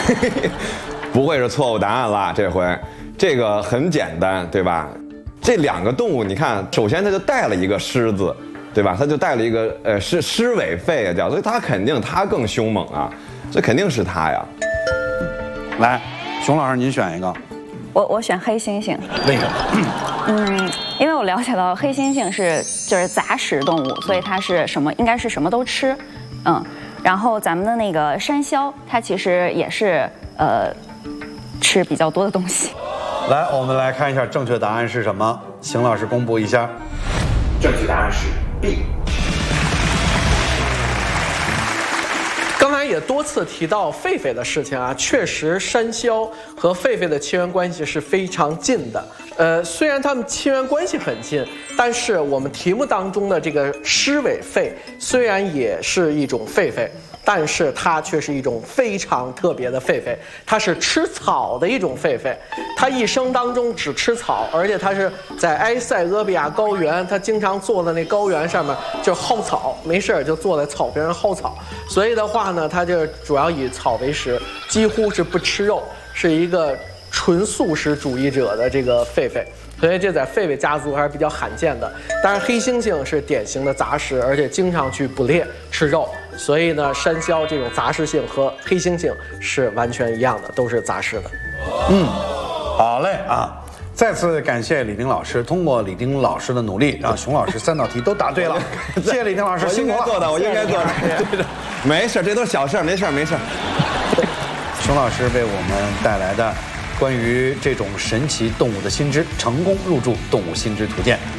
不会是错误答案了，这回这个很简单，对吧？这两个动物，你看，首先它就带了一个狮字，对吧？它就带了一个狮尾吠啊叫，所以它肯定它更凶猛啊，这肯定是它呀。 来，熊老师您选一个。 我选黑猩猩。 为什么？ 因为我了解到黑猩猩就是杂食动物，所以它是什么应该是什么都吃，然后咱们的那个山魈，它其实也是吃比较多的东西。 来，我们来看一下正确答案是什么，邢老师公布一下。 正确答案是 B。 刚才也多次提到狒狒的事情啊，确实山魈和狒狒的亲缘关系是非常近的。虽然它们亲缘关系很近，但是我们题目当中的这个狮尾吠虽然也是一种狒狒，但是它却是一种非常特别的狒狒，它是吃草的一种狒狒，它一生当中只吃草，而且它是在埃塞俄比亚高原，它经常坐在那高原上面就薅草，没事就坐在草边上薅草，所以的话呢，它就主要以草为食，几乎是不吃肉，是一个纯素食主义者的这个狒狒。所以这在狒狒家族还是比较罕见的。当然，黑猩猩是典型的杂食，而且经常去捕猎吃肉。所以呢，山魈这种杂食性和黑猩猩是完全一样的，都是杂食的。 好嘞啊！再次感谢李丁老师，通过李丁老师的努力，让熊老师3道题都答对了。谢谢李丁老师，辛苦了。 我应该做的，对的，没事，这都是小事，没事。 熊老师为我们带来的关于这种神奇动物的新知，成功入驻动物新知图鉴。